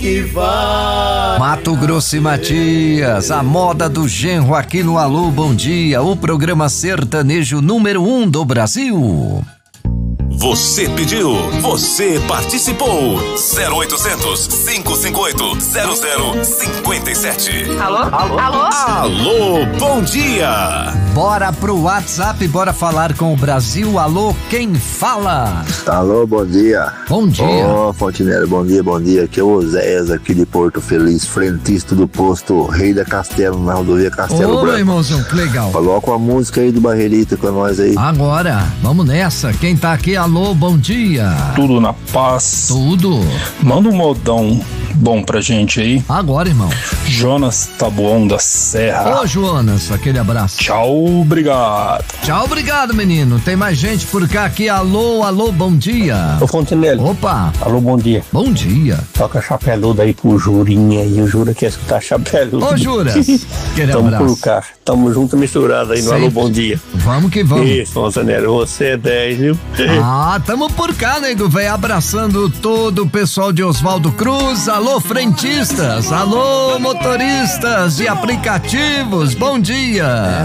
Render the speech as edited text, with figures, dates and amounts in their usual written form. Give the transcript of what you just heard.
que vai. Mato Grosso e Matias, a moda do genro aqui no Alô Bom Dia, o programa sertanejo número 1 do Brasil. Você pediu, você participou. 0800 558 0057. Alô? Alô? Alô, bom dia. Bora pro WhatsApp, bora falar com o Brasil. Alô, quem fala? Alô, bom dia. Bom dia. Ô, Fontenelle, bom dia. Aqui é o Oséias, aqui de Porto Feliz, frentista do posto Rei da Castelo, na rodovia Castelo Ô, Branco. meu irmãozão, que legal. Coloca uma música aí do Barreirita com nós aí. Agora, vamos nessa. Quem tá aqui? Alô, bom dia. Tudo na paz. Tudo. Manda um modão bom pra gente aí. Agora, irmão. Jonas Taboão da Serra. Ô, Jonas, aquele abraço. Tchau, obrigado. Tchau, obrigado, menino. Tem mais gente por cá aqui. Alô, bom dia. Ô, Fontenelle. Opa. Alô, bom dia. Bom dia. Toca Chapeludo aí pro Jurinha aí. O Jura quer escutar Chapeludo. Ô, Juras. Aquele Tamo abraço. por cá. Tamo junto misturado aí no Sempre. Alô, bom dia. Vamos que vamos. Isso, Fontenelle. Você é 10, viu? Tamo por cá, nego, velho, abraçando todo o pessoal de Oswaldo Cruz. Alô, frentistas. Alô, motoristas de aplicativos. Bom dia.